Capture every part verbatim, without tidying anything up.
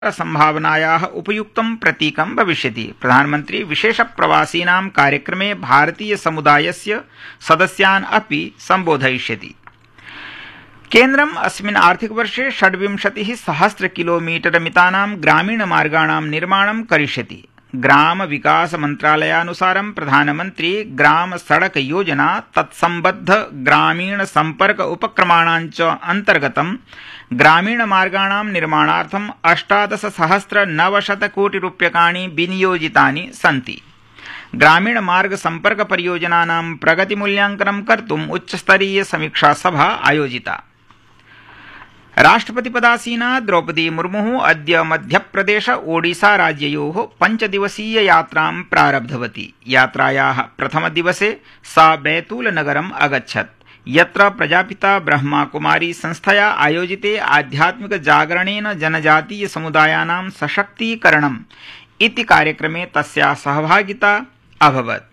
संभावनायाः उपयुक्तं प्रतीकं भविष्यति। प्रधानमन्त्री विशेष प्रवासीनां कार्यक्रमे भारतीय समुदायस्य सदस्यान् अपि सम्बोधयिष्यति। केन्द्रम् अस्मिन् आर्थिकवर्षे षड्विंशतिः सहस्र किलोमीटर मितानां ग्रामीणमार्गाणां निर्माणं करिष्यति। ग्राम विकास मन्त्रालयानुसारं प्रधानमन्त्री ग्राम सड़क योजना तत्सम्बद्ध ग्रामीण सम्पर्क उपक्रमाणाञ्च अन्तर्गतं ग्रामीणमार्गाणां निर्माणार्थम् अष्टादश सहस्र नवशत कोटि रूप्यकाणि विनियोजितानि सन्ति। ग्रामीणमार्ग सम्पर्क परियोजनानां प्रगतिमूल्यांकनं कर्तुम् उच्चस्तरीय समीक्षा सभा आयोजिता। राष्ट्रपतिपदासीना द्रौपदी मुर्मु अद्य मध्यप्रदेश ओडिशा राज्ययोः पञ्चदिवसीय यात्रां प्रारब्धवती। यात्रायाः प्रथमदिवसे सा बैतूलनगरम् अगच्छत्, यत्र प्रजापिता ब्रह्माकुमारी संस्थया आयोजिते आध्यात्मिक जागरणेन जनजातीय समुदायानां सशक्तीकरणम् इति कार्यक्रमे तस्याः सहभागिता अभवत्।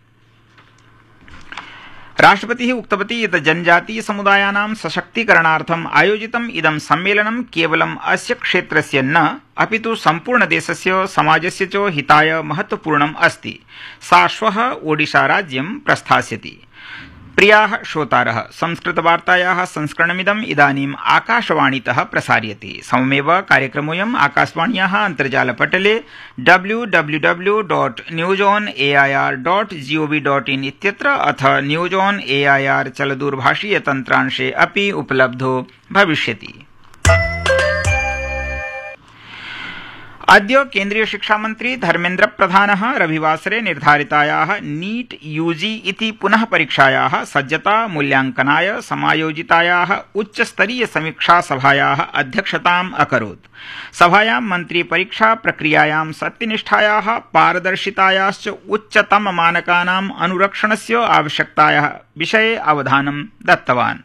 राष्ट्रपतिः उक्तवती यत् जनजातीय समुदायानां सशक्तीकरणार्थम् आयोजितम् इदं सम्मेलनं केवलम् अस्य क्षेत्रस्य न अपितु सम्पूर्णदेशस्य समाजस्य च हिताय महत्वपूर्णम् अस्ति। सा श्वः ओडिशा राज्यं प्रस्थास्यति। प्रियाः श्रोतारः, संस्कृतवार्तायाः संस्करणमिदम् इदानीम् आकाशवाणीतः प्रसार्यते। सममेव कार्यक्रमोऽयम् आकाशवाण्याः अन्तर्जालपटले W W W dot news on A I R dot gov dot in इत्यत्र अथ news on A I R चलदूरभाषीय तन्त्रांशे अपि उपलब्धो भविष्यति। अद्य केन्द्रीय शिक्षामन्त्री धर्मेन्द्र प्रधानः रविवासरे निर्धारितायाः नीट यूजी इति पुनः परीक्षायाः सज्जता मूल्यांकनाय समायोजितायाः उच्चस्तरीय समीक्षा सभायाः अध्यक्षताम् अकरोत्। सभायां मन्त्री परीक्षा प्रक्रियायां सत्यनिष्ठायाः पारदर्शितायाश्च उच्चतम मानकानाम् अनुरक्षणस्य आवश्यकतायाः विषये अवधानं दत्तवान्।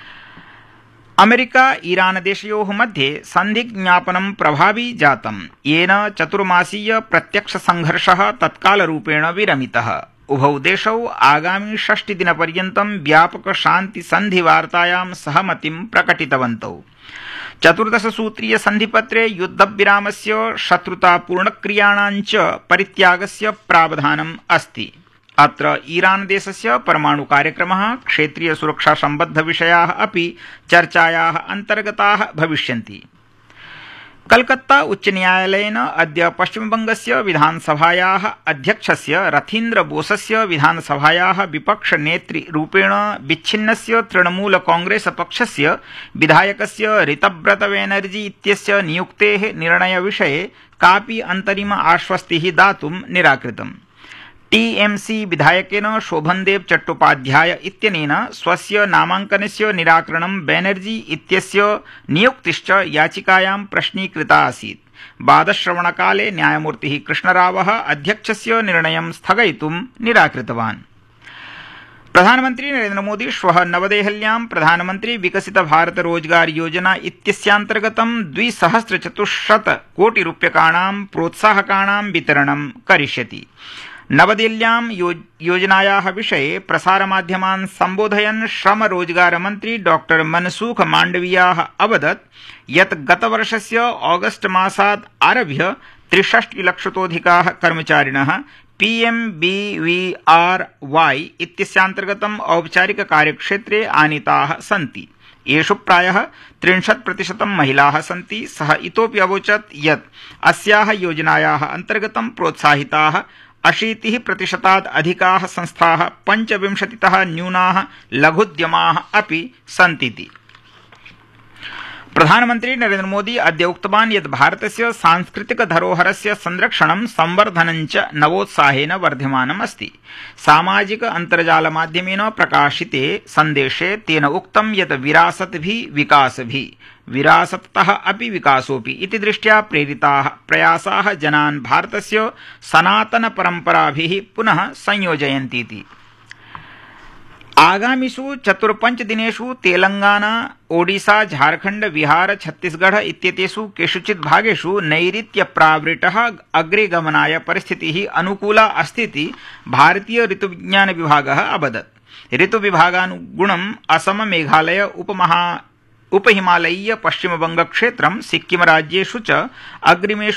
अमेरिका ईरान देशयोः मध्ये सन्धिज्ञापनं प्रभावी जातम्, येन चतुर्मासीय प्रत्यक्ष संघर्षः तत्कालरूपेण विरमितः। उभौ देशौ आगामि षष्टिदिनपर्यन्तं व्यापक शान्ति सन्धिवार्तायां सहमतिं प्रकटितवन्तौ। चतुर्दशसूत्रीय सन्धिपत्रे युद्धविरामस्य शत्रुतापूर्णक्रियाणां च परित्यागस्य प्रावधानम् अस्ति। अत्र ईरान देशस्य परमाणु कार्यक्रमः, क्षेत्रीय सुरक्षा सम्बद्ध विषयाः अपि चर्चायाः अन्तर्गताः भविष्यन्ति। कलकत्ता उच्चन्यायालयेन अद्य पश्चिमबंगस्य विधानसभायाः अध्यक्षस्य रथीन्द्र बोसस्य विधानसभायाः विपक्षनेतृरूपेण विच्छिन्नस्य तृणमूल कांग्रेस पक्षस्य विधायकस्य ऋतव्रत बैनर्जी इत्यस्य नियुक्तेः निर्णयविषये कापि अन्तरिम आश्वस्तिः दातुं निराकृतम्। टीएमसी विधायकेन शोभनदेव चट्टोपाध्याय इत्यनेन स्वस्य नामाङ्कनस्य निराकरणं बैनर्जी इत्यस्य नियुक्तिश्च याचिकायां प्रश्नीकृता आसीत्। वादश्रवणकाले न्यायमूर्तिः कृष्णरावः अध्यक्षस्य निर्णयं स्थगयितुं निराकृतवान्। प्रधानमन्त्री नरेन्द्र मोदी श्वः नवदेहल्यां प्रधानमन्त्री विकसित भारत रोजगार योजना इत्यस्यान्तर्गतं द्विसहस्रचतुश्शत कोटि रूप्यकाणां प्रोत्साहकाणां वितरणं करिष्यति। नवदिल्ल्यां योजनायाः विषये प्रसारमाध्यमान् सम्बोधयन् श्रम रोजगार मन्त्री डॉक्टर मनसुख माण्डवियाः अवदत् यत् गतवर्षस्य ऑगस्ट मासात् आरभ्य त्रिषष्टिलक्षतोऽधिकाः कर्मचारिणः पीएमबीवीआरवाई इत्यस्यान्तर्गतं औपचारिक कार्यक्षेत्रे आनीताः सन्ति। येषु प्रायः त्रिंशत् प्रतिशतं महिलाः सन्ति। सः इतोपि अवोचत् यत् अस्याः योजनायाः अन्तर्गतं प्रोत्साहिताः अशीतिः प्रतिशतात् अधिकाः संस्थाः पञ्चविंशतितः न्यूनाः लघुद्यमाः अपि सन्तीति। प्रधानमन्त्री नरेन्द्र मोदी अद्य उक्तवान् यत् भारतस्य सांस्कृतिक धरोहरस्य संरक्षणं संवर्धनं च नवोत्साहेन वर्धमानम् अस्ति। सामाजिक अन्तर्जालमाध्यमेन प्रकाशिते सन्देशे तेन उक्तं यत् विरासत् भी विकास भी, विरासतः अपि विकासोऽपि इति दृष्ट्या प्रेरिताः प्रयासाः जनान् भारतस्य सनातन परम्पराभिः पुनः संयोजयन्तीति। आगामिषु चतुर्पञ्चदिनेषु तेलंगाना, ओडिशा, झारखंड, बिहार, छत्तीसगढ़ इत्येतेषु केषुचित् भागेषु नैऋत्यप्रावृतः अग्रे गमनाय परिस्थितिः अनुकूला अस्तीति भारतीय ऋतुविज्ञान विभागः अवदत्। ऋतुविभागानुगुणम् असम, मेघालय, उपमहा उपहिमालयीय पश्चिमबंग क्षेत्रं सिक्किम राज्येषु च अग्रिमेषु